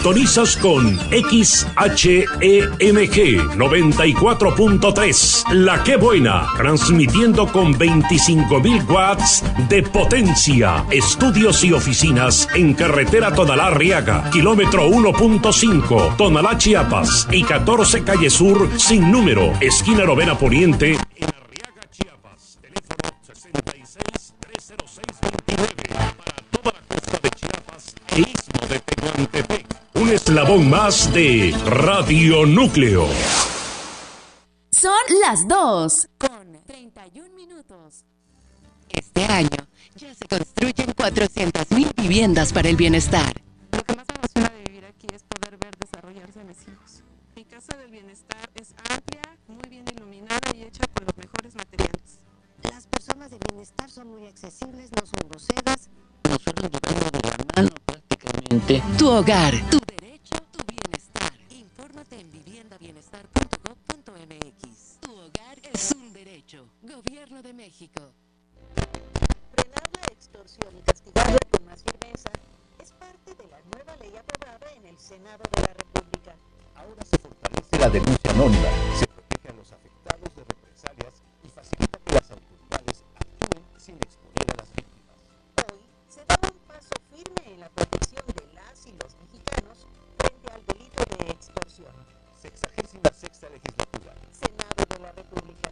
Sintonizas con XHEMG 94.3, La Que Buena, transmitiendo con 25.000 watts de potencia. Estudios y oficinas en carretera Tonalá-Arriaga, kilómetro 1.5, Tonalá, Chiapas, y 14 Calle Sur, sin número, esquina Novena Poniente, en Arriaga, Chiapas. Teléfono 66-306-29, para toda la costa de Chiapas e istmo de Tehuantepec. Un eslabón más de Radio Núcleo. Son las 2 con 31 minutos. Este año ya se construyen 400,000 viviendas para el bienestar. Lo que más me emociona de vivir aquí es poder ver desarrollarse a mis hijos. Mi casa del bienestar es amplia, muy bien iluminada y hecha con los mejores materiales. Las personas de bienestar son muy accesibles, no son groseras. Nos fueron llevando de la mano prácticamente. Tu hogar, tu derecho, tu bienestar. Infórmate en viviendabienestar.gov.mx. Tu hogar es un derecho. Gobierno de México. Frenar la extorsión y castigarla con más firmeza es parte de la nueva ley aprobada en el Senado de la República. Ahora se fortalece la denuncia anónima, se protege a los afectados de represalias y facilita que las autoridades actúen sin exponer a las víctimas. Hoy se da un paso firme en la protección de las y los mexicanos frente al delito de extorsión. 66ª legislatura. Senado de la República.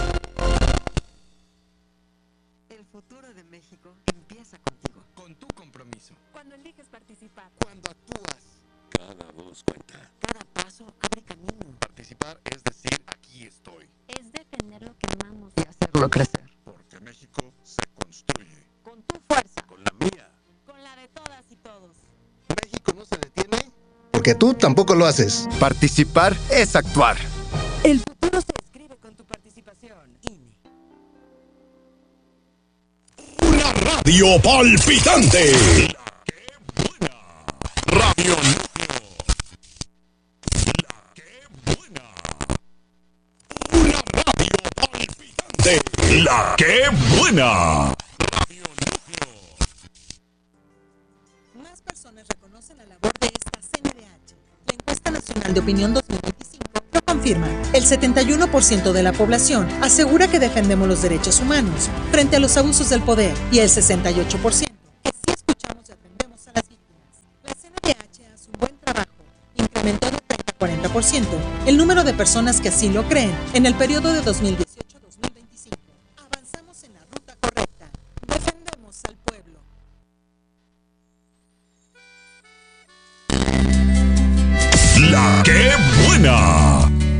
El futuro de México empieza contigo. Con tu compromiso. Cuando eliges participar. Cuando actúas. Cada voz cuenta. Cada paso abre camino. Participar es decir, aquí estoy. Es defender lo que amamos. Y hacerlo crecer. Porque México se construye. Con tu fuerza. Con la mía. Con la de todas y todos. México no se detiene. Porque tú tampoco lo haces. Participar es actuar. El futuro se escribe con tu participación. INE. Una radio palpitante. ¡Qué buena! Radio Núcleo. La que buena. Una radio palpitante. La Que Buena. Radio Núcleo. Más personas reconocen la labor de esta CNDH. La encuesta nacional de opinión 2025 lo confirma. El 71% de la población asegura que defendemos los derechos humanos frente a los abusos del poder y el 68% que sí escuchamos y atendemos a las víctimas. La CNDH hace un buen trabajo. Incrementó de 30 a 40% el número de personas que así lo creen en el periodo de 2018 a 2025. Avanzamos en la ruta correcta. Defendemos al pueblo. La Que Buena.